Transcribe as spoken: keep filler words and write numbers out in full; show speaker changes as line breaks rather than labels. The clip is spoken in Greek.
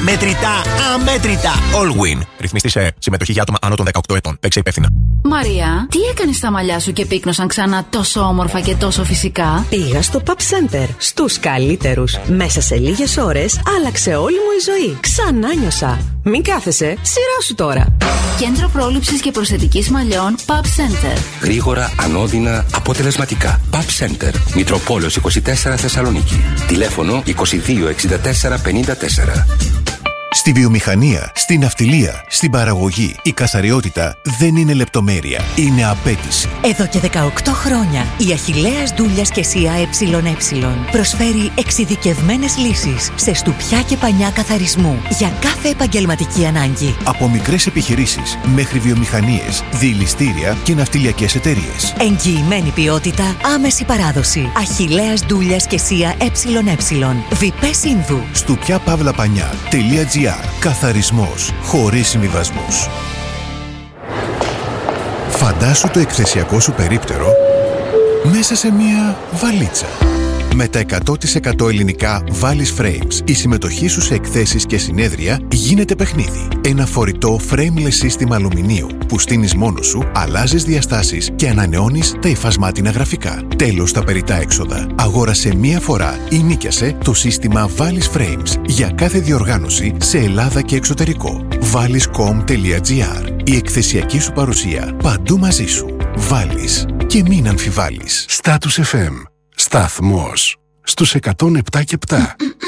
Μετρητά, αμέτρητα. Allwin. Ρυθμιστή σε συμμετοχή για άτομα άνω των δεκαοκτώ ετών. Παίξε υπεύθυνα.
Μαρία, τι έκανες στα μαλλιά σου και πύκνωσαν ξανά τόσο όμορφα και τόσο φυσικά?
Πήγα στο Pub Center. Στους καλύτερους. Μέσα σε λίγες ώρες άλλαξε όλη μου η ζωή. Ξανά νιώσα. Μην κάθεσαι, σειρά σου τώρα.
Κέντρο πρόληψης και προσθετικής μαλλιών Pub Center.
Γρήγορα, ανώδυνα, αποτελεσματικά. Pub Center. Μητροπόλεως είκοσι τέσσερα Θεσσαλονίκη. Τηλέφωνο είκοσι δύο εξήντα τέσσερα πενήντα τέσσερα.
Στη βιομηχανία, στην ναυτιλία, στην παραγωγή, η καθαριότητα δεν είναι λεπτομέρεια, είναι απέτηση.
Εδώ και δεκαοκτώ χρόνια η Αχιλλέας Ντούλιας και Σία ΕΕ προσφέρει εξειδικευμένες λύσεις σε στουπιά και πανιά καθαρισμού για κάθε επαγγελματική ανάγκη.
Από μικρές επιχειρήσεις μέχρι βιομηχανίες, διελιστήρια και ναυτιλιακές εταιρείες.
Εγγυημένη ποιότητα, άμεση παράδοση. Αχιλλέας Ντούλιας και Σία ΕΕ. Βιπέ Σύνδου.
στουπιά παύλα πανιά τελεία τζι άρ. Καθαρισμός χωρίς συμβιβασμούς. Φαντάσου το εκθεσιακό σου περίπτερο μέσα σε μία βαλίτσα. Με τα εκατό τοις εκατό ελληνικά Valis Frames, η συμμετοχή σου σε εκθέσεις και συνέδρια γίνεται παιχνίδι. Ένα φορητό frameless σύστημα αλουμινίου που στείνεις μόνος σου, αλλάζεις διαστάσεις και ανανεώνεις τα υφασμάτινα γραφικά. Τέλος τα περιττά έξοδα. Αγόρασε μία φορά ή νίκιασε το σύστημα Valis Frames για κάθε διοργάνωση σε Ελλάδα και εξωτερικό. valis τελεία com τελεία τζι άρ. Η εκθεσιακή σου παρουσία παντού μαζί σου. Valis. Και μην αμφιβάλλεις.
Status εφ εμ. Σταθμός στους εκατόν επτά και επτά.